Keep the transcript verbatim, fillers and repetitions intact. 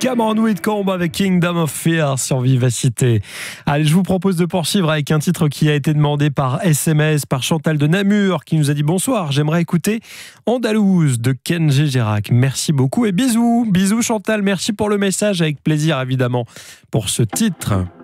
Cameron Whitcomb avec Kingdom of Fear sur Vivacité. Allez, je vous propose de poursuivre avec un titre qui a été demandé par S M S, par Chantal de Namur, qui nous a dit bonsoir, j'aimerais écouter Andalouse de Ken Gégérac. Merci beaucoup et bisous. Bisous Chantal, merci pour le message, avec plaisir évidemment pour ce titre.